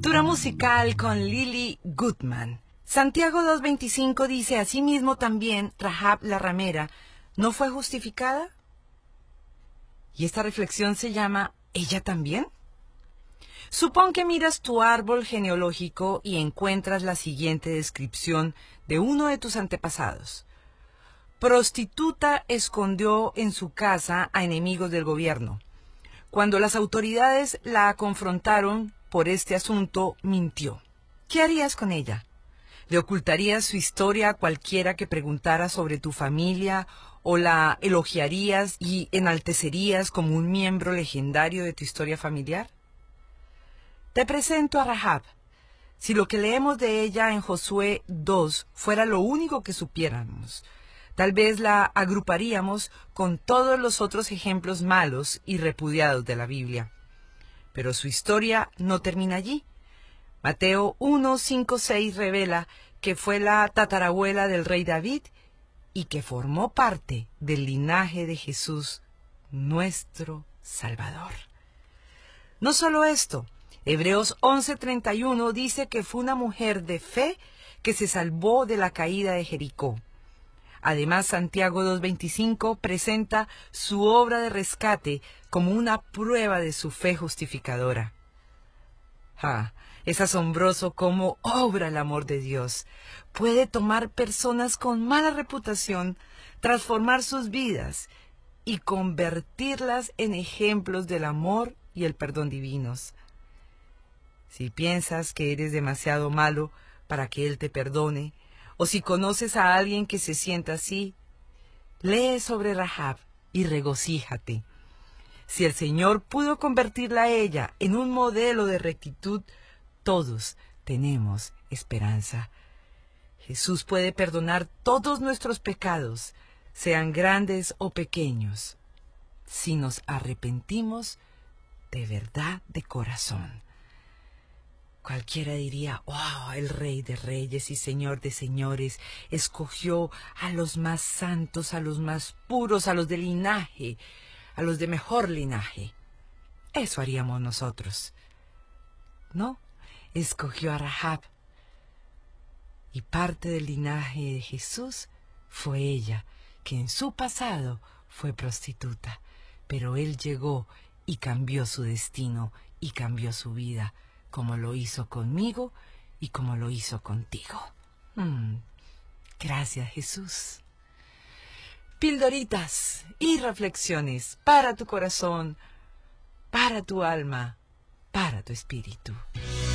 Lectura musical con Lily Goodman. Santiago 2:25 dice: asimismo también Rahab la ramera ¿no fue justificada? Y esta reflexión se llama ¿ella también? Supón que miras tu árbol genealógico y encuentras la siguiente descripción de uno de tus antepasados. Prostituta escondió en su casa a enemigos del gobierno. Cuando las autoridades la confrontaron por este asunto, mintió. ¿Qué harías con ella? ¿Le ocultarías su historia a cualquiera que preguntara sobre tu familia o la elogiarías y enaltecerías como un miembro legendario de tu historia familiar? Te presento a Rahab. Si lo que leemos de ella en Josué 2 fuera lo único que supiéramos, tal vez la agruparíamos con todos los otros ejemplos malos y repudiados de la Biblia. Pero su historia no termina allí. Mateo 1:5-6 revela que fue la tatarabuela del rey David y que formó parte del linaje de Jesús, nuestro Salvador. No solo esto, Hebreos 11:31 dice que fue una mujer de fe que se salvó de la caída de Jericó. Además, Santiago 2:25 presenta su obra de rescate como una prueba de su fe justificadora. Es asombroso cómo obra el amor de Dios. Puede tomar personas con mala reputación, transformar sus vidas y convertirlas en ejemplos del amor y el perdón divinos. Si piensas que eres demasiado malo para que Él te perdone, o si conoces a alguien que se sienta así, lee sobre Rahab y regocíjate. Si el Señor pudo convertirla a ella en un modelo de rectitud, todos tenemos esperanza. Jesús puede perdonar todos nuestros pecados, sean grandes o pequeños, si nos arrepentimos de verdad de corazón. Cualquiera diría: wow, el Rey de Reyes y Señor de Señores escogió a los más santos, a los más puros, a los de linaje, a los de mejor linaje. Eso haríamos nosotros. No, escogió a Rahab. Y parte del linaje de Jesús fue ella, que en su pasado fue prostituta, pero Él llegó y cambió su destino y cambió su vida, como lo hizo conmigo y como lo hizo contigo. Gracias, Jesús. Pildoritas y reflexiones para tu corazón, para tu alma, para tu espíritu.